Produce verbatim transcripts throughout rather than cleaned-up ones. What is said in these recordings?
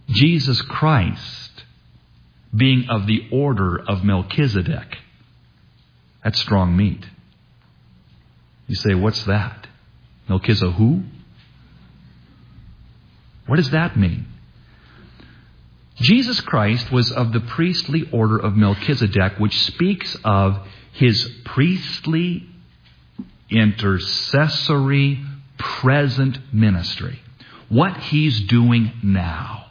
Jesus Christ being of the order of Melchizedek. That's strong meat. You say, what's that? Melchizedek who? What does that mean? Jesus Christ was of the priestly order of Melchizedek, which speaks of his priestly, intercessory, present ministry. What he's doing now.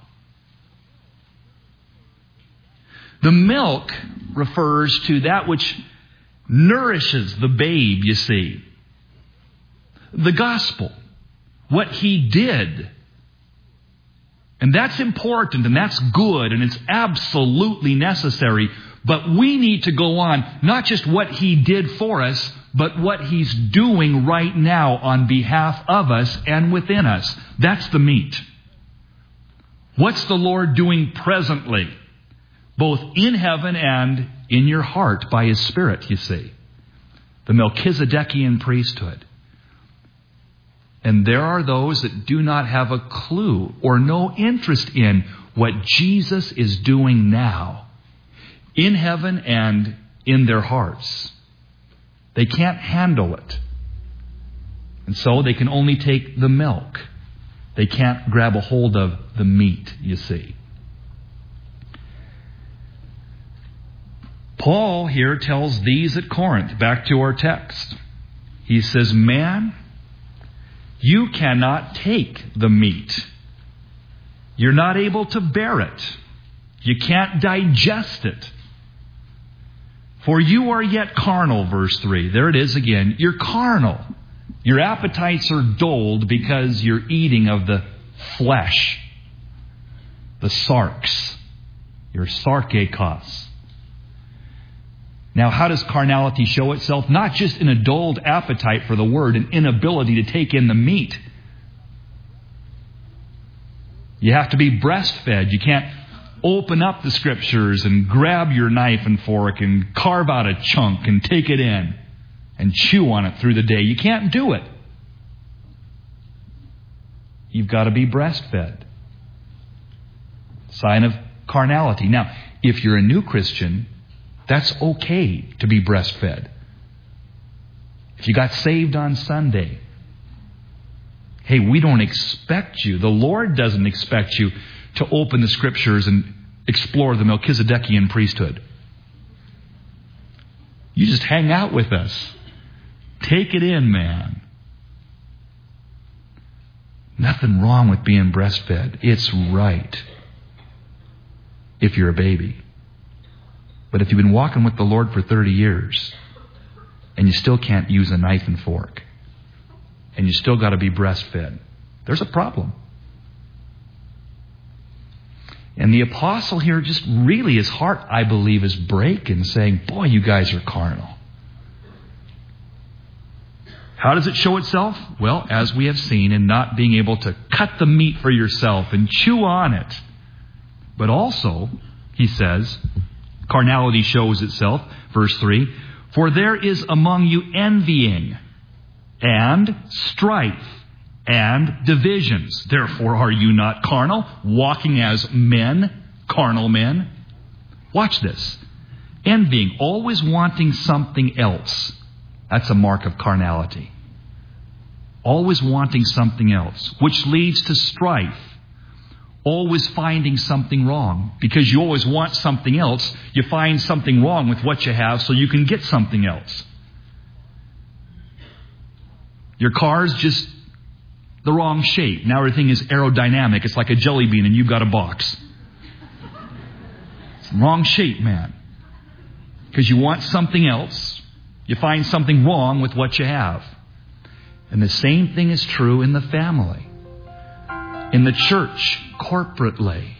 The milk refers to that which nourishes the babe, you see. The gospel. What he did. And that's important and that's good and it's absolutely necessary. But we need to go on, not just what he did for us, but what he's doing right now on behalf of us and within us. That's the meat. What's the Lord doing presently? Both in heaven and in your heart by his Spirit, you see. The Melchizedekian priesthood. And there are those that do not have a clue or no interest in what Jesus is doing now in heaven and in their hearts. They can't handle it. And so they can only take the milk. They can't grab a hold of the meat, you see. Paul here tells these at Corinth, back to our text. He says, man, you cannot take the meat. You're not able to bear it. You can't digest it. For you are yet carnal, verse three. There it is again. You're carnal. Your appetites are dulled because you're eating of the flesh. The sarx. Your sarkekos. Now, how does carnality show itself? Not just in a dulled appetite for the word, an inability to take in the meat. You have to be breastfed. You can't open up the Scriptures and grab your knife and fork and carve out a chunk and take it in and chew on it through the day. You can't do it. You've got to be breastfed. Sign of carnality. Now, if you're a new Christian, that's okay to be breastfed. If you got saved on Sunday, hey, we don't expect you, the Lord doesn't expect you to open the Scriptures and explore the Melchizedekian priesthood. You just hang out with us. Take it in, man. Nothing wrong with being breastfed. It's right. If you're a baby. But if you've been walking with the Lord for thirty years and you still can't use a knife and fork and you still got to be breastfed, there's a problem. And the apostle here just really, his heart, I believe, is breaking, saying, boy, you guys are carnal. How does it show itself? Well, as we have seen, in not being able to cut the meat for yourself and chew on it. But also, he says, carnality shows itself, verse three, for there is among you envying and strife and divisions. Therefore are you not carnal, walking as men, carnal men? Watch this. Envying, always wanting something else. That's a mark of carnality. Always wanting something else, which leads to strife. Always finding something wrong. Because you always want something else, you find something wrong with what you have so you can get something else. Your car's just the wrong shape. Now everything is aerodynamic. It's like a jelly bean and you've got a box. It's the wrong shape, man. Because you want something else. You find something wrong with what you have. And the same thing is true in the family. In the church, corporately.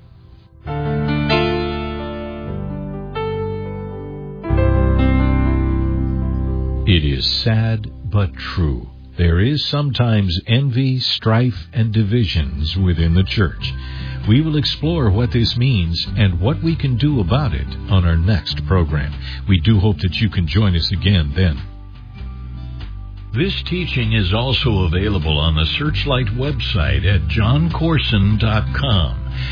It is sad but true. There is sometimes envy, strife, and divisions within the church. We will explore what this means and what we can do about it on our next program. We do hope that you can join us again then. This teaching is also available on the Searchlight website at john corson dot com.